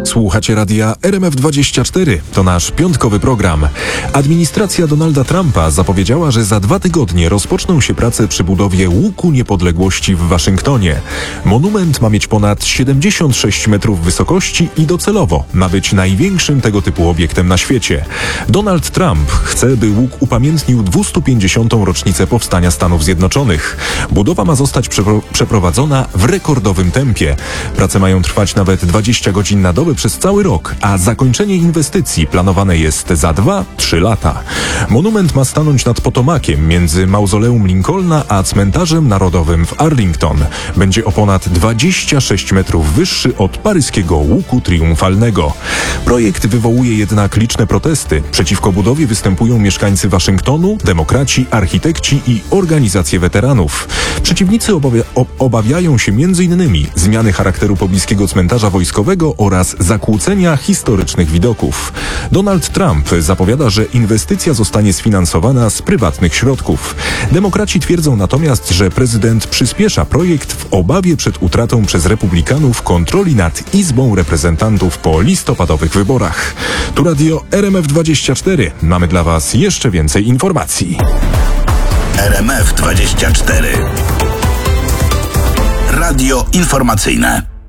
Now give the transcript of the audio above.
Słuchacie radia RMF24. To nasz piątkowy program. Administracja Donalda Trumpa zapowiedziała, że za 2 tygodnie rozpoczną się prace przy budowie Łuku Niepodległości w Waszyngtonie. Monument ma mieć ponad 76 metrów wysokości i docelowo ma być największym tego typu obiektem na świecie. Donald Trump chce, by łuk upamiętnił 250. rocznicę powstania Stanów Zjednoczonych. Budowa ma zostać przeprowadzona w rekordowym tempie. Prace mają trwać nawet 20 godzin na dobę przez cały rok, a zakończenie inwestycji planowane jest za 2-3 lata. Monument ma stanąć nad Potomakiem między mauzoleum Lincolna a cmentarzem narodowym w Arlington. Będzie o ponad 26 metrów wyższy od paryskiego łuku triumfalnego. Projekt wywołuje jednak liczne protesty. Przeciwko budowie występują mieszkańcy Waszyngtonu, demokraci, architekci i organizacje weteranów. Przeciwnicy obawiają się m.in. zmiany charakteru pobliskiego cmentarza wojskowego oraz zakłócenia historycznych widoków. Donald Trump zapowiada, że inwestycja zostanie sfinansowana z prywatnych środków. Demokraci twierdzą natomiast, że prezydent przyspiesza projekt w obawie przed utratą przez republikanów kontroli nad Izbą Reprezentantów po listopadowych wyborach. Tu radio RMF24. Mamy dla Was jeszcze więcej informacji. RMF24. Radio informacyjne.